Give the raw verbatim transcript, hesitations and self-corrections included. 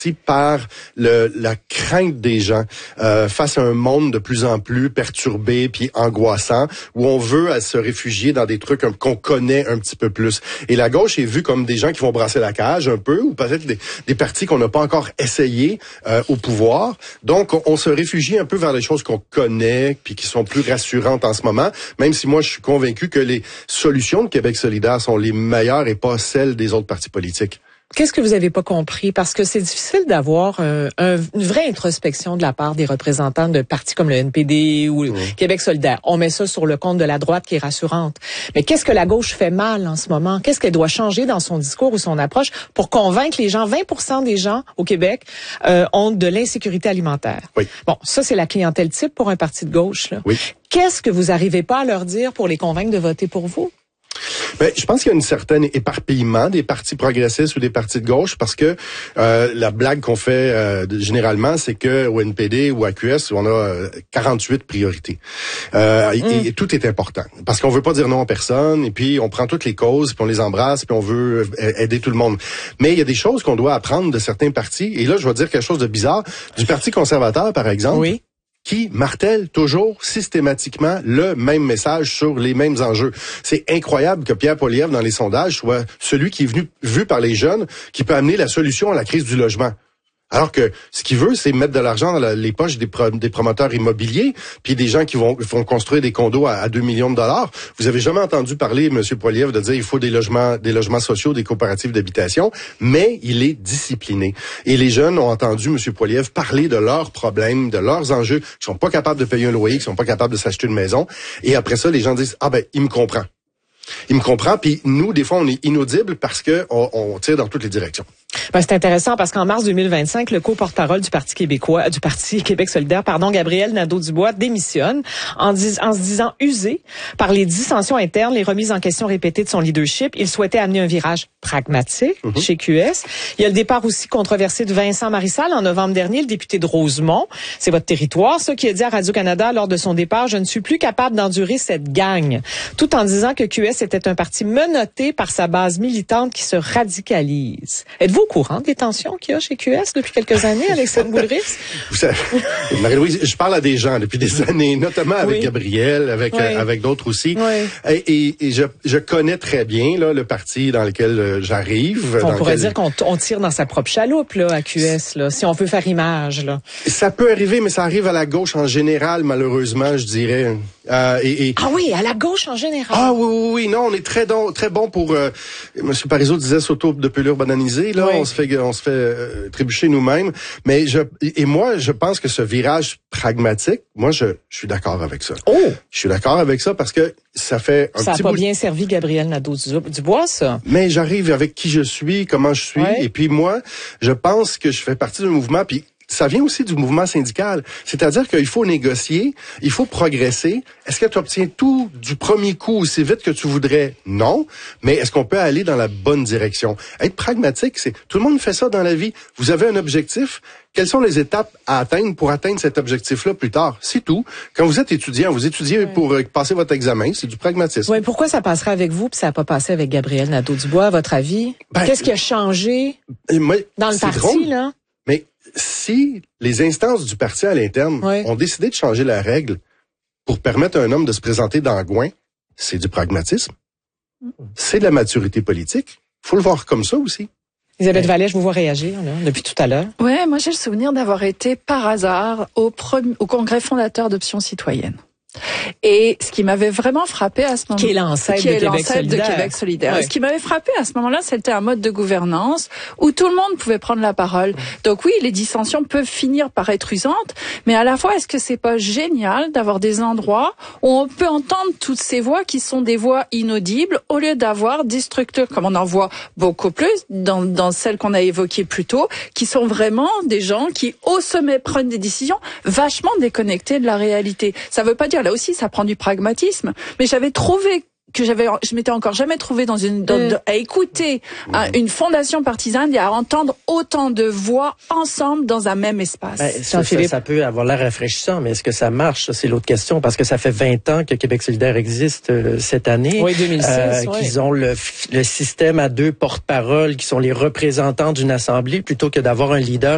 par le, la crainte des gens euh, face à un monde de plus en plus perturbé puis angoissant, où on veut à se réfugier dans des trucs um, qu'on connaît un petit peu plus. Et la gauche est vue comme des gens qui vont brasser la cage un peu, ou peut-être des, des partis qu'on n'a pas encore essayé euh, au pouvoir. Donc, on, on se réfugie un peu vers les choses qu'on connaît puis qui sont plus rassurantes en ce moment, même si moi, je suis convaincu que les solutions de Québec solidaire sont les meilleures et pas celles des autres partis politiques. Qu'est-ce que vous avez pas compris? Parce que c'est difficile d'avoir un, un, une vraie introspection de la part des représentants de partis comme le N P D ou mmh. Québec solidaire. On met ça sur le compte de la droite qui est rassurante. Mais qu'est-ce que la gauche fait mal en ce moment? Qu'est-ce qu'elle doit changer dans son discours ou son approche pour convaincre les gens? vingt pour cent des gens au Québec euh, ont de l'insécurité alimentaire. Oui. Bon, ça, c'est la clientèle type pour un parti de gauche, là. Oui. Qu'est-ce que vous arrivez pas à leur dire pour les convaincre de voter pour vous? Ben, je pense qu'il y a une certaine éparpillement des partis progressistes ou des partis de gauche, parce que euh, la blague qu'on fait euh, généralement, c'est que au N P D ou à Q S, on a euh, quarante-huit priorités. Euh, mm. et, et tout est important, parce qu'on veut pas dire non à personne, et puis on prend toutes les causes, puis on les embrasse, puis on veut aider tout le monde. Mais il y a des choses qu'on doit apprendre de certains partis, et là, je vais dire quelque chose de bizarre. Du Parti conservateur, par exemple. Oui. Qui martèle toujours systématiquement le même message sur les mêmes enjeux. C'est incroyable que Pierre Poilievre, dans les sondages, soit celui qui est venu vu par les jeunes, qui peut amener la solution à la crise du logement. Alors que ce qu'il veut, c'est mettre de l'argent dans la, les poches des, pro, des promoteurs immobiliers, puis des gens qui vont, vont construire des condos à, à deux millions de dollars. Vous avez jamais entendu parler, M. Poilievre, de dire il faut des logements, des logements sociaux, des coopératives d'habitation, mais il est discipliné. Et les jeunes ont entendu M. Poilievre parler de leurs problèmes, de leurs enjeux, qui sont pas capables de payer un loyer, qui sont pas capables de s'acheter une maison. Et après ça, les gens disent ah ben il me comprend. Il me comprend, puis nous, des fois, on est inaudible parce que on, on tire dans toutes les directions. Ben, c'est intéressant parce qu'en mars deux mille vingt-cinq, le co-porte-parole du Parti québécois, du Parti Québec solidaire, pardon, Gabriel Nadeau-Dubois, démissionne en, dis, en se disant usé par les dissensions internes, les remises en question répétées de son leadership. Il souhaitait amener un virage pragmatique mm-hmm. chez Q S. Il y a le départ aussi controversé de Vincent Marissal en novembre dernier, le député de Rosemont. C'est votre territoire, ça, qui a dit à Radio-Canada lors de son départ, je ne suis plus capable d'endurer cette gang. Tout en disant que Q S était un parti menotté par sa base militante qui se radicalise. Êtes-vous au courant des tensions qu'il y a chez Q S depuis quelques années, Alexandre Boulris? Vous savez, Marie-Louise, je parle à des gens depuis des années, notamment avec oui. Gabriel, avec oui. euh, avec d'autres aussi. Oui. Et, et, et je, je connais très bien là le parti dans lequel euh, j'arrive. On dans pourrait lequel... dire qu'on on tire dans sa propre chaloupe là à Q S là, si on veut faire image là. Ça peut arriver, mais ça arrive à la gauche en général, malheureusement, je dirais. Euh, et, et... Ah oui, à la gauche en général. Ah oui, oui, oui, non, on est très don, très bon pour. Euh, Monsieur Parizeau disait s'auto de pelure bananisée. Là, oui. on se fait, on se fait euh, trébucher nous-mêmes. Mais je et moi, je pense que ce virage pragmatique, moi, je, je suis d'accord avec ça. Oh, je suis d'accord avec ça parce que ça fait un ça petit a pas bout bien servi Gabriel Nadeau-Dubois, ça. Mais j'arrive avec qui je suis, comment je suis, ouais. et puis moi, je pense que je fais partie d'un mouvement. Puis ça vient aussi du mouvement syndical. C'est-à-dire qu'il faut négocier, il faut progresser. Est-ce que tu obtiens tout du premier coup aussi vite que tu voudrais? Non. Mais est-ce qu'on peut aller dans la bonne direction? Être pragmatique, c'est tout le monde fait ça dans la vie. Vous avez un objectif. Quelles sont les étapes à atteindre pour atteindre cet objectif-là plus tard? C'est tout. Quand vous êtes étudiant, vous étudiez ouais. pour euh, passer votre examen. C'est du pragmatisme. Oui, pourquoi ça passerait avec vous puis ça n'a pas passé avec Gabriel Nadeau-Dubois, à votre avis? Ben, Qu'est-ce qui a changé moi, dans le parti, drôle. là? Mais si les instances du parti à l'interne oui. ont décidé de changer la règle pour permettre à un homme de se présenter dans Gouin, c'est du pragmatisme. Mm. C'est de la maturité politique. Il faut le voir comme ça aussi. Elisabeth Vallet, je vous vois réagir là, depuis tout à l'heure. Oui, moi j'ai le souvenir d'avoir été par hasard au, premier, au congrès fondateur d'Options citoyennes. Et ce qui m'avait vraiment frappé à ce moment-là, qui est l'ancêtre de, de Québec solidaire. Ouais. Ce qui m'avait frappé à ce moment-là, c'était un mode de gouvernance où tout le monde pouvait prendre la parole. Donc oui, les dissensions peuvent finir par être usantes, mais à la fois, est-ce que c'est pas génial d'avoir des endroits où on peut entendre toutes ces voix qui sont des voix inaudibles, au lieu d'avoir des structures, comme on en voit beaucoup plus dans, dans celles qu'on a évoquées plus tôt, qui sont vraiment des gens qui, au sommet, prennent des décisions vachement déconnectées de la réalité. Ça veut pas dire, là aussi, ça prend du pragmatisme. Mais j'avais trouvé que j'avais, je m'étais encore jamais trouvée dans une, dans, mmh. à écouter hein, une fondation partisane et à entendre autant de voix ensemble dans un même espace. Ben, ça, ça, ça peut avoir l'air rafraîchissant, mais est-ce que ça marche? Ça, c'est l'autre question, parce que ça fait vingt ans que Québec solidaire existe euh, cette année. Oui, deux mille six. Euh, oui. Qu'ils ont le, le système à deux porte-paroles qui sont les représentants d'une assemblée plutôt que d'avoir un leader